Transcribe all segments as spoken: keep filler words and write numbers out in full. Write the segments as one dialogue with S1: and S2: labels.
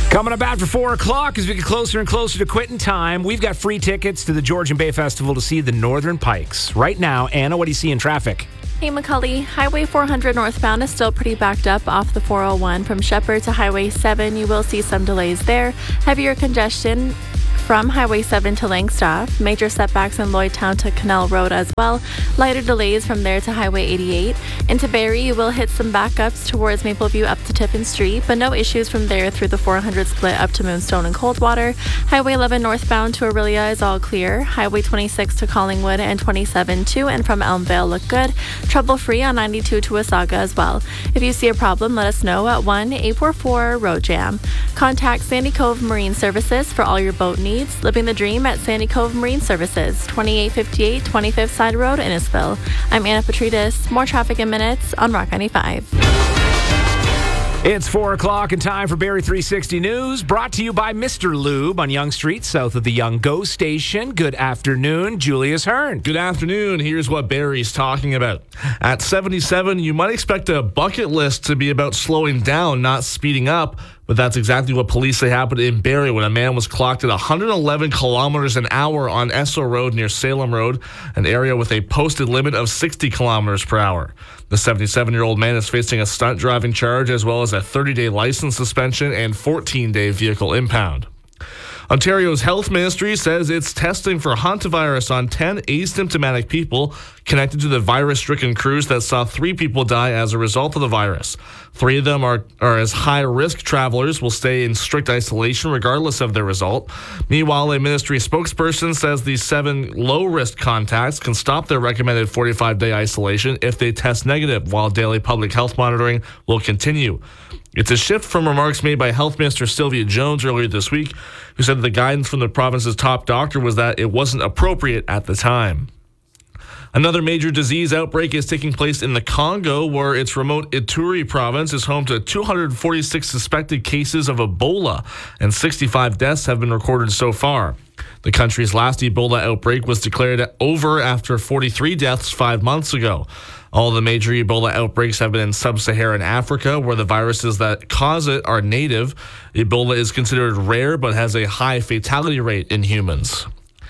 S1: Coming up after four o'clock as we get closer and closer to quitting time, we've got free tickets to the Georgian Bay Festival to see the Northern Pikes. Right now, Anna, what do you see in traffic?
S2: Hey, McCully. Highway four hundred northbound is still pretty backed up off the four oh one from Shepherd to Highway seven. You will see some delays there. Heavier congestion from Highway seven to Langstaff. Major setbacks in Lloydtown to Canal Road as well. Lighter delays from there to Highway eighty-eight. Into Barrie, you will hit some backups towards Mapleview up to Tiffin Street, but no issues from there through the four hundred split up to Moonstone and Coldwater. Highway eleven northbound to Aurelia is all clear. Highway twenty-six to Collingwood and twenty-seven to and from Elmvale look good. Trouble-free on ninety-two to Wasaga as well. If you see a problem, let us know at one eight four four road jam. Contact Sandy Cove Marine Services for all your boat needs. Living the dream at Sandy Cove Marine Services, twenty-eight fifty-eight twenty-fifth Side Road, Innisfil. I'm Anna Petridis. More traffic in minutes on Rock ninety-five.
S1: It's four o'clock and time for Barrie three sixty News, brought to you by Mister Lube on Yonge Street, south of the Yonge Go Station. Good afternoon, Julius Hearn.
S3: Good afternoon. Here's what Barrie's talking about. At seventy-seven, you might expect a bucket list to be about slowing down, not speeding up. But that's exactly what police say happened in Barrie when a man was clocked at one hundred eleven kilometers an hour on Esso Road near Salem Road, an area with a posted limit of sixty kilometers per hour. The seventy-seven-year-old man is facing a stunt driving charge as well as a thirty-day license suspension and fourteen-day vehicle impound. Ontario's health ministry says it's testing for hantavirus on ten asymptomatic people connected to the virus-stricken cruise that saw three people die as a result of the virus. Three of them are, are as high-risk travelers, will stay in strict isolation regardless of their result. Meanwhile, a ministry spokesperson says these seven low-risk contacts can stop their recommended forty-five day isolation if they test negative, while daily public health monitoring will continue. It's a shift from remarks made by Health Minister Sylvia Jones earlier this week, who said the guidance from the province's top doctor was that it wasn't appropriate at the time. Another major disease outbreak is taking place in the Congo, where its remote Ituri province is home to two hundred forty-six suspected cases of Ebola, and sixty-five deaths have been recorded so far. The country's last Ebola outbreak was declared over after forty-three deaths five months ago. All the major Ebola outbreaks have been in sub-Saharan Africa, where the viruses that cause it are native. Ebola is considered rare but has a high fatality rate in humans.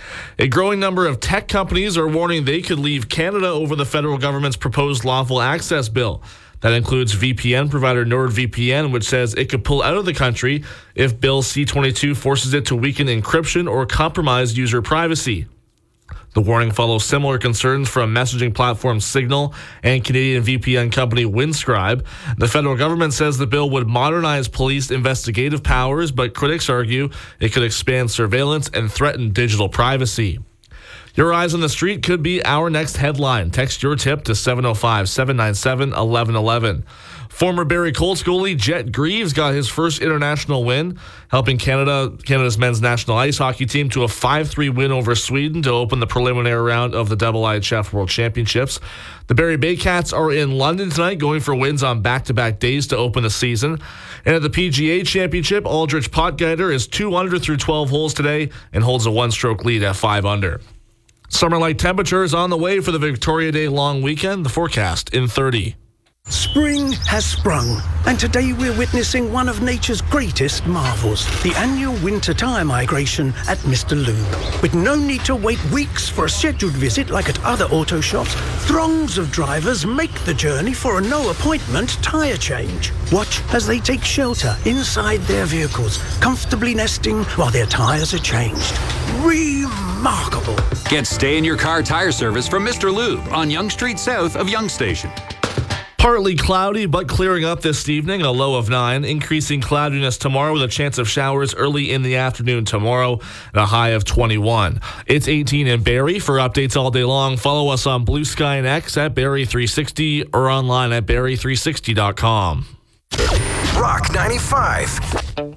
S3: A growing number of tech companies are warning they could leave Canada over the federal government's proposed lawful access bill. That includes V P N provider NordVPN, which says it could pull out of the country if Bill C twenty-two forces it to weaken encryption or compromise user privacy. The warning follows similar concerns from messaging platform Signal and Canadian V P N company Windscribe. The federal government says the bill would modernize police investigative powers, but critics argue it could expand surveillance and threaten digital privacy. Your eyes on the street could be our next headline. Text your tip to seven oh five, seven nine seven, one one one one. Former Barrie Colts goalie Jet Greaves got his first international win, helping Canada, Canada's men's national ice hockey team to a five three win over Sweden to open the preliminary round of the Double I H F World Championships. The Barrie Baycats are in London tonight, going for wins on back-to-back days to open the season. And at the P G A Championship, Aldrich Potgieter is two under through twelve holes today and holds a one-stroke lead at five under. Summer-like temperatures on the way for the Victoria Day long weekend. The forecast in thirty.
S4: Spring has sprung, and today we're witnessing one of nature's greatest marvels, the annual winter tire migration at Mister Lube. With no need to wait weeks for a scheduled visit like at other auto shops, throngs of drivers make the journey for a no-appointment tire change. Watch as they take shelter inside their vehicles, comfortably nesting while their tires are changed. Remarkable.
S5: Get stay-in-your-car tire service from Mister Lube on Yonge Street south of Yonge Station.
S3: Partly cloudy, but clearing up this evening, a low of nine. Increasing cloudiness tomorrow with a chance of showers early in the afternoon tomorrow, and a high of twenty-one. It's eighteen in Barrie. For updates all day long, follow us on Blue Sky and X at Barrie three sixty or online at barrie three sixty dot com.
S6: Rock ninety-five.